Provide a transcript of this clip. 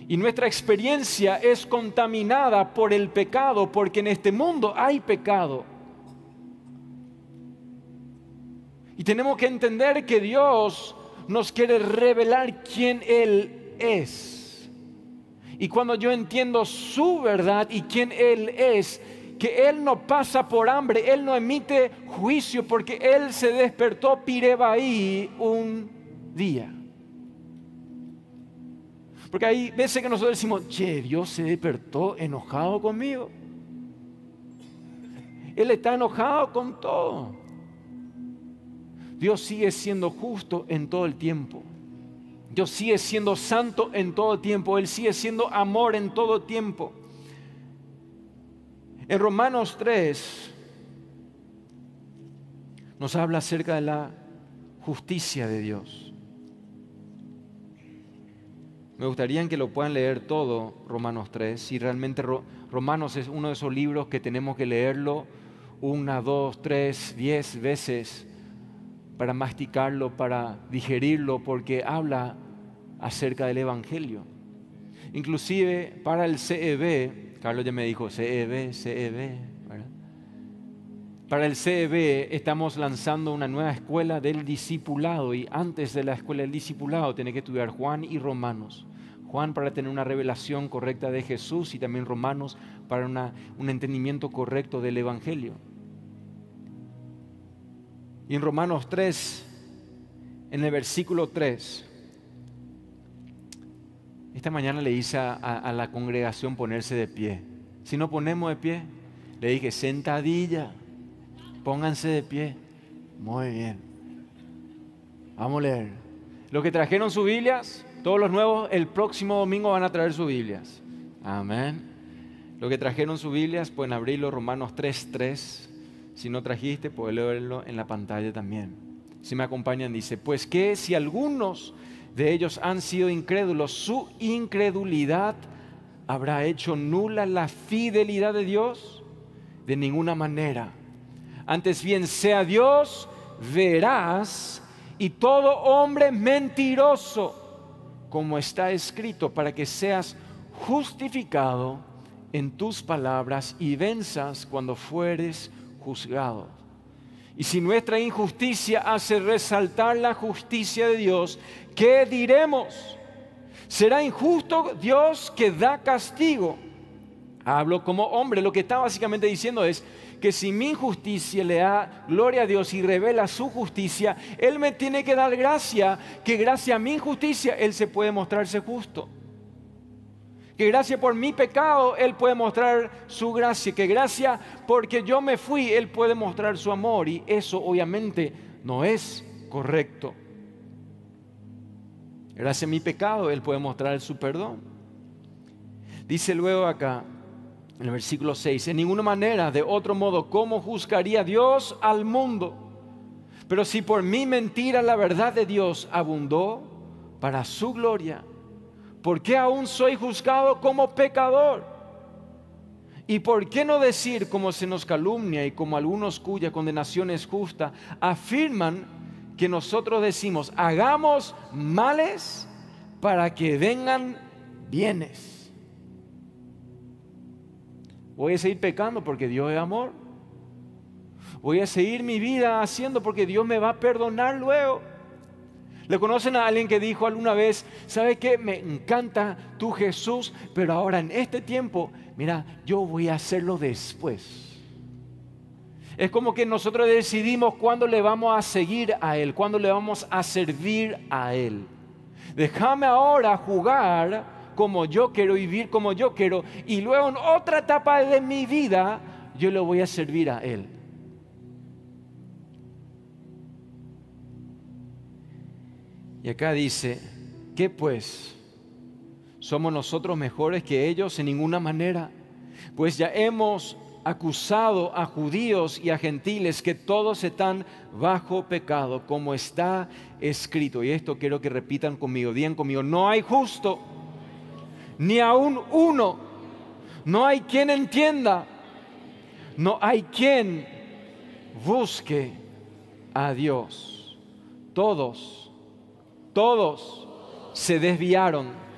Y nuestra experiencia es contaminada por el pecado, porque en este mundo hay pecado. Y tenemos que entender que Dios nos quiere revelar quién Él es. Y cuando yo entiendo su verdad y quién Él es, que Él no pasa por hambre, Él no emite juicio, porque Él se despertó pirebaí un día. Porque hay veces que nosotros decimos, che, Dios se despertó enojado conmigo. Él está enojado con todo. Dios sigue siendo justo en todo el tiempo. Dios sigue siendo santo en todo el tiempo. Él sigue siendo amor en todo el tiempo. En Romanos 3 nos habla acerca de la justicia de Dios. Me gustaría que lo puedan leer todo, Romanos 3. Y realmente Romanos es uno de esos libros que tenemos que leerlo 1, 2, 3, 10 veces para masticarlo, para digerirlo, porque habla acerca del Evangelio. Inclusive para el CEB, Carlos ya me dijo CEB, ¿verdad? Para el CEB estamos lanzando una nueva escuela del discipulado, y antes de la escuela del discipulado tiene que estudiar Juan y Romanos. Juan para tener una revelación correcta de Jesús, y también Romanos para un entendimiento correcto del Evangelio. Y en Romanos 3, en el versículo 3, esta mañana le hice a la congregación ponerse de pie. Si no ponemos de pie, le dije sentadilla, pónganse de pie. Muy bien. Vamos a leer. Los que trajeron sus Biblias, todos los nuevos, el próximo domingo van a traer sus Biblias. Amén. Los que trajeron sus Biblias pueden abrirlo, Romanos 3:3. Si no trajiste, puedes leerlo en la pantalla también. Si me acompañan, dice, pues que si algunos de ellos han sido incrédulos, su incredulidad habrá hecho nula la fidelidad de Dios. De ninguna manera. Antes bien, sea Dios veraz y todo hombre mentiroso, como está escrito, para que seas justificado en tus palabras y venzas cuando fueres juzgado. Y si nuestra injusticia hace resaltar la justicia de Dios, ¿qué diremos? ¿Será injusto Dios que da castigo? Hablo como hombre. Lo que está básicamente diciendo es que si mi injusticia le da gloria a Dios y revela su justicia, Él me tiene que dar gracia, que gracias a mi injusticia Él se puede mostrarse justo. Que gracias por mi pecado Él puede mostrar su gracia, que gracias porque yo me fui Él puede mostrar su amor, y eso obviamente no es correcto. Gracias a mi pecado Él puede mostrar su perdón. Dice luego acá en el versículo 6, en ninguna manera, de otro modo, ¿cómo juzgaría Dios al mundo? Pero si por mi mentira la verdad de Dios abundó para su gloria, ¿por qué aún soy juzgado como pecador? ¿Y por qué no decir, como se nos calumnia y como algunos cuya condenación es justa, afirman que nosotros decimos, hagamos males para que vengan bienes? Voy a seguir pecando porque Dios es amor. Voy a seguir mi vida haciendo porque Dios me va a perdonar luego. ¿Le conocen a alguien que dijo alguna vez, ¿sabe qué? Me encanta tu Jesús, pero ahora en este tiempo, mira, yo voy a hacerlo después. Es como que nosotros decidimos cuándo le vamos a seguir a Él, cuándo le vamos a servir a Él. Déjame ahora jugar como yo quiero, vivir como yo quiero, y luego en otra etapa de mi vida yo le voy a servir a Él. Y acá dice, ¿qué pues? ¿Somos nosotros mejores que ellos? En ninguna manera. Pues ya hemos acusado a judíos y a gentiles que todos están bajo pecado, como está escrito. Y esto quiero que repitan conmigo, digan conmigo, no hay justo, ni aún uno. No hay quien entienda. No hay quien busque a Dios. Todos se desviaron.